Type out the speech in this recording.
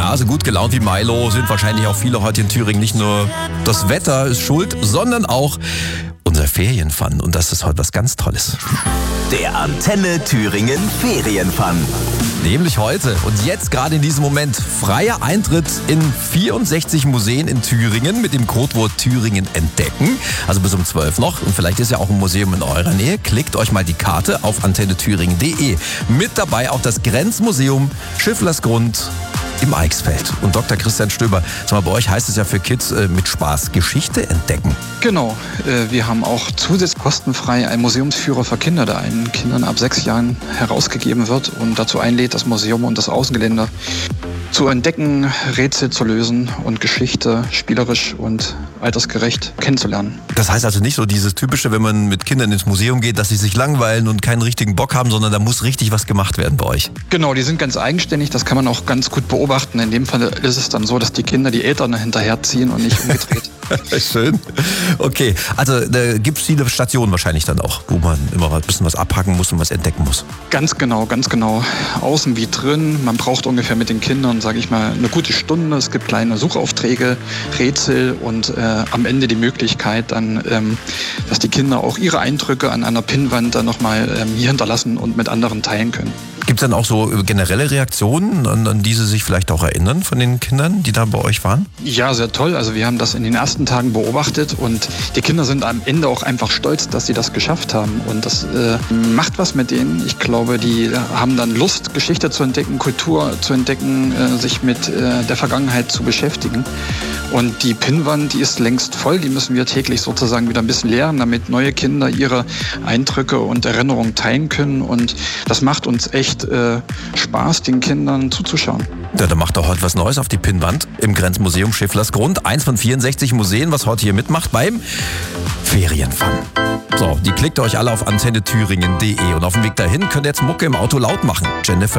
Ja, so gut gelaunt wie Milo sind wahrscheinlich auch viele heute in Thüringen. Nicht nur das Wetter ist schuld, sondern auch unser Ferienfun. Und das ist heute was ganz Tolles. Der Antenne Thüringen Ferienfun. Nämlich heute und jetzt gerade in diesem Moment freier Eintritt in 64 Museen in Thüringen mit dem Codewort Thüringen entdecken. Also bis um 12 noch. Und vielleicht ist ja auch ein Museum in eurer Nähe. Klickt euch mal die Karte auf antennethüringen.de. Mit dabei auch das Grenzmuseum Schifflersgrund im Eichsfeld. Und Dr. Christian Stöber, sag mal, bei euch heißt es ja für Kids mit Spaß Geschichte entdecken. Genau, wir haben auch zusätzlich kostenfrei einen Museumsführer für Kinder, der einen Kindern ab 6 Jahren herausgegeben wird und dazu einlädt, das Museum und das Außengelände zu entdecken, Rätsel zu lösen und Geschichte spielerisch und altersgerecht kennenzulernen. Das heißt also nicht so dieses Typische, wenn man mit Kindern ins Museum geht, dass sie sich langweilen und keinen richtigen Bock haben, sondern da muss richtig was gemacht werden bei euch. Genau, die sind ganz eigenständig, das kann man auch ganz gut beobachten. In dem Fall ist es dann so, dass die Kinder die Eltern hinterherziehen und nicht umgedreht. Schön. Okay, also da gibt es viele Stationen wahrscheinlich dann auch, wo man immer ein bisschen was abhaken muss und was entdecken muss. Ganz genau. Außen wie drin. Man braucht ungefähr mit den Kindern, sage ich mal, eine gute Stunde. Es gibt kleine Suchaufträge, Rätsel und am Ende die Möglichkeit dann, dass die Kinder auch ihre Eindrücke an einer Pinnwand dann nochmal hier hinterlassen und mit anderen teilen können. Gibt es dann auch so generelle Reaktionen, an die Sie sich vielleicht auch erinnern von den Kindern, die da bei euch waren? Ja, sehr toll. Also wir haben das in den ersten Tagen beobachtet und die Kinder sind am Ende auch einfach stolz, dass sie das geschafft haben. Und das macht was mit denen. Ich glaube, die haben dann Lust, Geschichte zu entdecken, Kultur zu entdecken, sich mit der Vergangenheit zu beschäftigen. Und die Pinnwand, die ist längst voll. Die müssen wir täglich sozusagen wieder ein bisschen leeren, damit neue Kinder ihre Eindrücke und Erinnerungen teilen können. Und das macht uns echt Spaß, den Kindern zuzuschauen. Ja, da macht doch heute was Neues auf die Pinnwand im Grenzmuseum Schifflersgrund. 1 von 64 Museen, was heute hier mitmacht beim Ferienfun. So, die klickt euch alle auf antennethüringen.de und auf dem Weg dahin könnt ihr jetzt Mucke im Auto laut machen. Jennifer